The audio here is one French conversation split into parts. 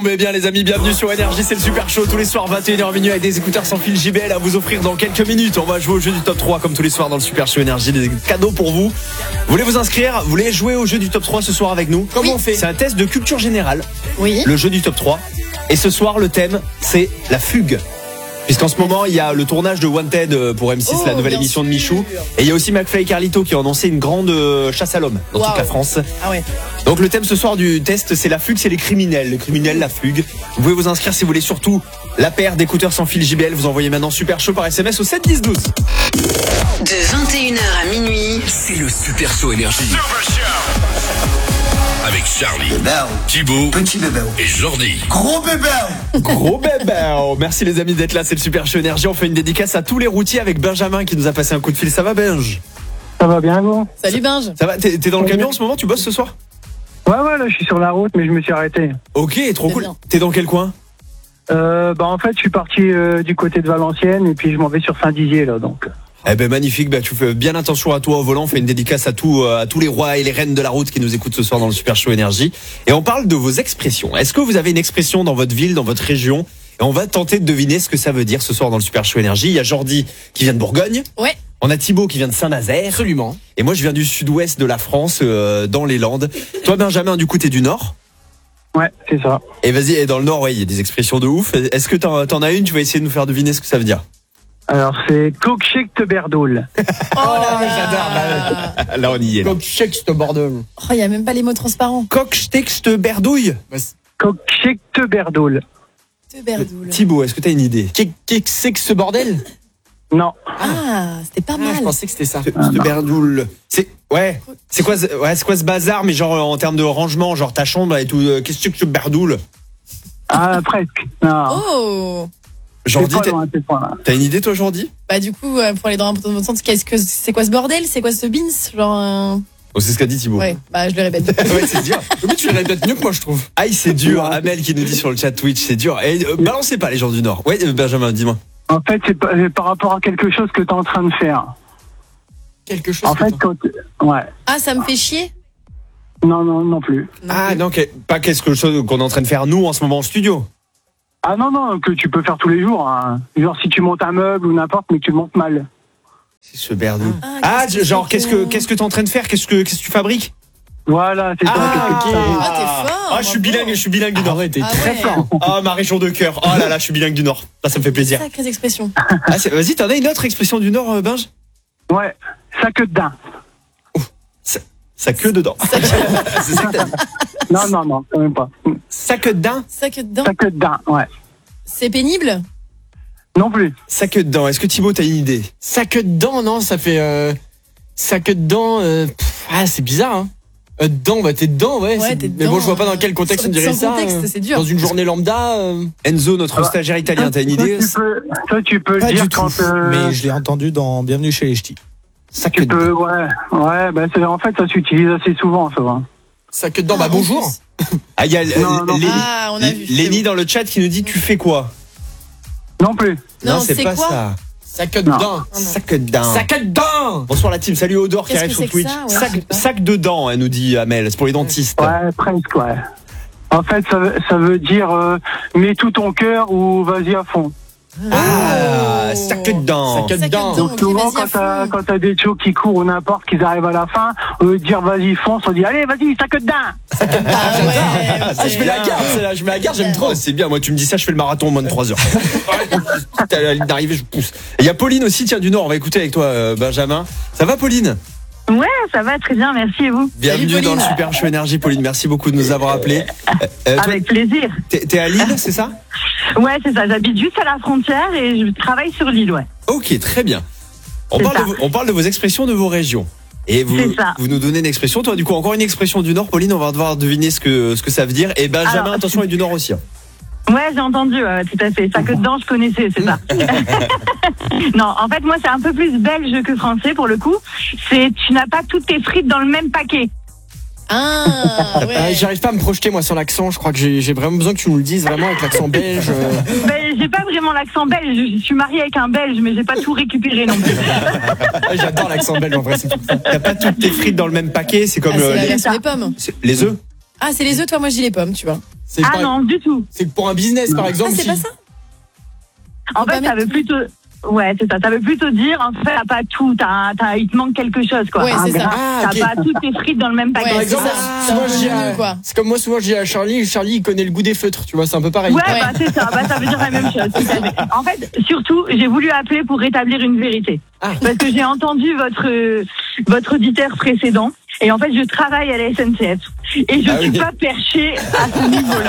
tombez bien les amis, bienvenue sur Énergie, c'est le super show tous les soirs 21h minuit avec des écouteurs sans fil JBL à vous offrir dans quelques minutes. On va jouer au jeu du top 3 comme tous les soirs dans le super show Énergie, des cadeaux pour vous. Vous voulez vous inscrire, vous voulez jouer au jeu du top 3 ce soir avec nous? Comment on fait? C'est un test de culture générale. Oui. Le jeu du top 3. Et ce soir le thème c'est la fugue. Puisqu'en ce moment il y a le tournage de Wanted pour M6, la nouvelle émission de Michou. Et il y a aussi McFly et Carlito qui ont annoncé une grande chasse à l'homme dans toute la France. Ah ouais. Donc le thème ce soir du test c'est la fugue, c'est les criminels, la fugue. Vous pouvez vous inscrire si vous voulez, surtout la paire d'écouteurs sans fil JBL. Vous envoyez maintenant super show par SMS au 7 10 12. De 21h à minuit, c'est le super show Énergie. Avec Charlie, Thibaut, petit bébé et Jordi. Gros bébé. Gros bébé. Merci les amis d'être là, c'est le super show Énergie. On fait une dédicace à tous les routiers avec Benjamin qui nous a passé un coup de fil. Ça va Benj? Ça va bien, vous? Salut Benj. Ça va, t'es dans le camion en ce moment? Tu bosses ce soir? Ouais, là, je suis sur la route, mais je me suis arrêté. Ok, trop C'est cool. bien. T'es dans quel coin? En fait, je suis parti du côté de Valenciennes, et puis je m'en vais sur Saint-Dizier, là, donc. Eh ben magnifique, tu fais bien attention à toi au volant. On fait une dédicace à tous les rois et les reines de la route qui nous écoutent ce soir dans le super show Énergie. Et on parle de vos expressions. Est-ce que vous avez une expression dans votre ville, dans votre région? Et on va tenter de deviner ce que ça veut dire ce soir dans le super show Énergie. Il y a Jordi qui vient de Bourgogne. Ouais. On a Thibaut qui vient de Saint-Nazaire. Absolument. Et moi je viens du sud-ouest de la France, dans les Landes. Toi Benjamin, du coup t'es du nord. Ouais, c'est ça. Et vas-y, et dans le nord, ouais, il y a des expressions de ouf. Est-ce que t'en as une? Tu vas essayer de nous faire deviner ce que ça veut dire. Alors, c'est Coq-Chic Berdoul. Oh là là. Là on y est. Comme check ce bordel. Oh, il y a même pas les mots transparents. Coq, texte, berdouille. Coq-Chic Berdoul. Te berdoule. Thibaut, est-ce que t'as une idée? Qu'est-ce que c'est que ce bordel? Non. Ah, c'était pas Je mal. pensais que c'était ça. Ce berdoule. C'est quoi ce bazar, mais genre en termes de rangement, genre ta chambre et tout. Qu'est-ce que tu berdoule? Ah, presque. Non. Oh. Jordi, C'est pas loin, c'est pas loin. t'as une idée toi Jordi? Bah du coup, pour aller dans votre sens, c'est quoi ce bordel? C'est quoi ce beans? Genre Oh, c'est ce qu'a dit Thibaut. Ouais, bah je le répète. Ouais, c'est dur. Mais tu le répètes mieux que moi, je trouve. Aïe, c'est dur. Amel qui nous dit sur le chat Twitch, c'est dur. Et balancez pas les gens du Nord. Ouais, Benjamin, dis-moi. En fait, c'est par rapport à quelque chose que t'es en train de faire. Quelque chose. En fait, ouais. Ah, ça me fait chier. Non plus. Ah non, pas quelque chose qu'on est en train de faire nous en ce moment en studio. Ah non, que tu peux faire tous les jours. Hein. Genre, si tu montes un meuble ou n'importe, mais que tu montes mal. C'est ce berdou. Ah, Genre qu'est-ce que t'es en train de faire? Qu'est-ce que tu fabriques? Voilà, c'est ça. ok. Ah, t'es fort. Ah, je suis bilingue du Nord. Ouais, t'es Ah très ouais. fort. Ah, ma région de cœur. Oh là là, je suis bilingue du Nord. Ça me fait plaisir. Sacrée expression. Ah, vas-y, t'en as une autre expression du Nord, Benj? Ouais, ça que dedans. Ça queue dedans. C'est ça que t'as dit. Non, quand même pas. Ça queue dedans. Ça que dedans. Ça que dedans, ouais. C'est pénible. Non plus. Ça queue dedans. Est-ce que Thibaut t'as une idée? Ça que dedans, non, ça fait. Ça que dedans. C'est bizarre, hein. Dedans, bah t'es dedans, ouais. Ouais, t'es Mais bon, dedans, je vois pas dans quel contexte on dirait sans ça. contexte, c'est dur. Dans une journée lambda. Enzo, notre stagiaire italien, t'as une idée? Toi, tu peux le Pas dire du tout, quand. mais je l'ai entendu dans Bienvenue chez les Ch'tis. Ça queue Tu dedans. peux, ouais, bah en fait, ça s'utilise assez souvent, ça va. Ça que dedans, bah Ah, bonjour. Ah, il y a Non. Ah, on a vu. Lénie dans le chat qui nous dit tu fais quoi? Non plus. Non, c'est c'est pas quoi? ça. Ça que dedans. Ça queue dedans. Ça que dedans. Bonsoir la team, salut Odor qui Qu'est-ce arrive que sur c'est que Twitch. ça? Ouais, je sais pas. Sac dedans, elle nous dit Amel, c'est pour les dentistes. Ouais, presque, ouais. En fait, ça veut dire mets tout ton cœur ou vas-y à fond. Ah, sac dedans. Ça que Ça que dedans. dedans. Donc Ok, souvent, vas-y à fond. quand t'as des chos qui courent ou n'importe, qu'ils arrivent à la fin, au lieu de dire vas-y fonce, on dit allez vas-y, ça que dedans. Ah ouais. Ah, je mets la garde, celle-là, je mets la garde, j'aime trop. C'est bien, moi tu me dis ça, je fais le marathon en moins de 3 heures. T'as la ligne d'arrivée, je pousse. Et il y a Pauline aussi, tiens, du Nord, on va écouter avec toi, Benjamin. Ça va Pauline? Ouais, ça va très bien, merci et vous? Bienvenue dans le Super Show Énergie, Pauline, merci beaucoup de nous avoir appelés. Toi, Avec plaisir. t'es à Lille, c'est ça? Ouais, c'est ça, j'habite juste à la frontière et je travaille sur l'île, ouais. Ok, très bien. On C'est parle, ça. on parle de vos expressions de vos régions. Et vous, C'est ça. vous nous donnez une expression. Toi, du coup, encore une expression du Nord, Pauline, on va devoir deviner ce que ça veut dire. Et Benjamin, Alors, attention, est du Nord aussi. Hein. Ouais, j'ai entendu, tout à fait. Ça que dedans, je connaissais, c'est ça. Non, en fait, moi, c'est un peu plus belge que français, pour le coup. C'est, tu n'as pas toutes tes frites dans le même paquet. Ah, ouais. J'arrive pas à me projeter moi sur l'accent, je crois que j'ai vraiment besoin que tu nous le dises vraiment avec l'accent belge. Ben, j'ai pas vraiment l'accent belge. Je suis mariée avec un belge, mais j'ai pas tout récupéré non plus. J'adore l'accent belge en vrai, c'est pour ça. T'as pas toutes tes frites dans le même paquet, c'est comme Ah, c'est la les, version des pommes. les œufs. Ah, c'est les œufs, toi, moi, je dis les pommes, tu vois. C'est Ah non, du tout. C'est que pour un business, par exemple. Ah, c'est si- pas ça? En Faut pas fait, ça mettre- veut plutôt. Ouais, c'est ça. Ça veut plutôt dire, en fait, t'as pas tout. Il te manque quelque chose, quoi. Ouais, c'est ça. Ah, ok. T'as pas toutes tes frites dans le même Ouais, paquet. Par c'est exemple, ça. C'est un souvent peu je dis mieux, quoi. c'est comme moi, souvent je dis à Charlie, il connaît le goût des feutres, tu vois, c'est un peu pareil. Ouais, Ouais. bah c'est ça. Bah ça veut dire la même chose. tout à fait. En fait, surtout, j'ai voulu appeler pour rétablir une vérité. Ah. Parce que j'ai entendu votre auditeur précédent. Et en fait, je travaille à la SNCF. Et je Ah suis oui. pas perchée à ce niveau-là.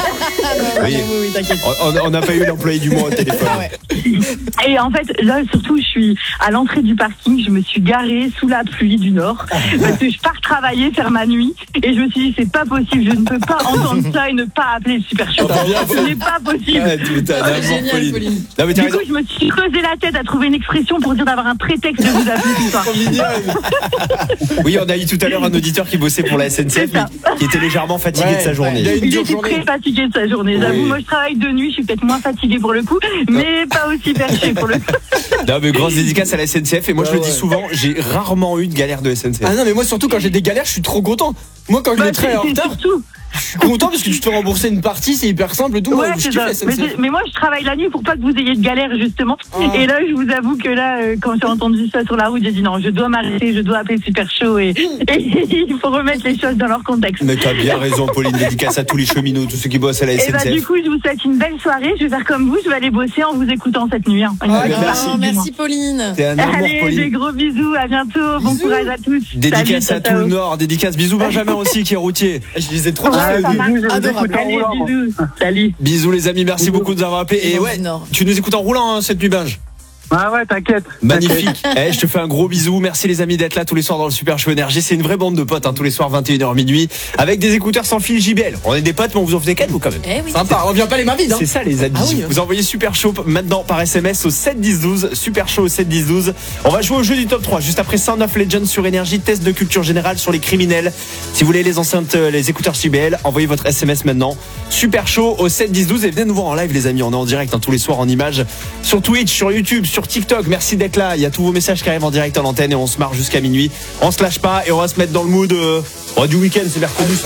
Oui. Oui, t'inquiète. On n'a pas eu l'employé du mois au téléphone. Ah ouais. Et en fait, là, surtout, je suis à l'entrée du parking. Je me suis garée sous la pluie du Nord. Parce que je pars travailler, faire ma nuit. Et je me suis dit, c'est pas possible. Je ne peux pas entendre ça et ne pas appeler le Super Show. Ce n'est pas possible. Ouais, tu t'as Ah, n'importe, génial, Pauline. Pauline. Non, mais t'as Du raison. coup, je me suis creusé la tête à trouver une expression pour dire d'avoir un prétexte de vous appeler tout ça. Trop mignonne. Oui, on a eu tout à l'heure un auditeur qui bossait pour la SNCF, C'est ça. mais qui était légèrement fatigué Ouais, de sa journée. ouais, une Il dure était journée. très fatigué de sa journée. J'avoue, Oui. moi je travaille de nuit, je suis peut-être moins fatiguée pour le coup, mais pas aussi perchée pour le coup. Non, mais grosse dédicace à la SNCF. Et moi, je Ouais, le dis ouais. souvent, j'ai rarement eu de galère de SNCF. Ah non, mais moi surtout quand j'ai des galères, je suis trop content. Moi quand je Bah, le train en c'est retard, surtout. je suis content parce que tu te fais rembourser une partie, c'est hyper simple et tout. Ouais, Moi, je c'est kiffe ça. la SNCF. Mais moi je travaille la nuit pour pas que vous ayez de galère justement. Ah. Et là, je vous avoue que là, quand j'ai entendu ça sur la route, j'ai dit non, je dois m'arrêter, je dois appeler Super Show et il faut remettre les choses dans leur contexte. Mais t'as bien raison, Pauline. Dédicace à tous les cheminots, tous ceux qui bossent à la Et bah du SNCF. coup, je vous souhaite une belle soirée. Je vais faire comme vous, je vais aller bosser en vous écoutant cette nuit. Hein. Une Ah, belle mais soirée, merci. Oh, du moins. merci, Pauline. T'es un amour, Allez, des Pauline. gros bisous, à bientôt, bon Bisous. courage à tous. Dédicace Salut, à tout ciao, le ciao. Nord. Dédicace. Bisous, Benjamin aussi, qui est routier. Je les ai trop Ouais, kiffés. ça marche. Adorable. Allez, bisous. Salut. Bisous, les amis. Merci beaucoup de nous avoir appelés. Et Dans ouais, le Nord. tu nous écoutes en roulant, hein, cette nuit, Binge. Ah ouais, t'inquiète. Magnifique. Eh, je te fais un gros bisou. Merci les amis d'être là tous les soirs dans le Super Show Énergie. C'est une vraie bande de potes, hein, tous les soirs 21h minuit, avec des écouteurs sans fil JBL. On est des potes, mais on vous en fait 4 vous quand même. Eh oui. Sympa, on revient pas les mains vides. Hein. C'est ça les amis. Ah oui. Vous envoyez Super Show maintenant par SMS au 7 10 12. Super Show au 7 10 12. On va jouer au jeu du top 3 juste après Sound of Legends sur Énergie, test de culture générale sur les criminels. Si vous voulez les enceintes, les écouteurs JBL, envoyez votre SMS maintenant. Super Show au 7 10 12 et venez nous voir en live les amis. On est en direct hein, tous les soirs en images sur Twitch, sur YouTube, sur TikTok. Merci d'être là. Il y a tous vos messages qui arrivent en direct à l'antenne et on se marre jusqu'à minuit. On se lâche pas et on va se mettre dans le mood du week-end. C'est mercredi.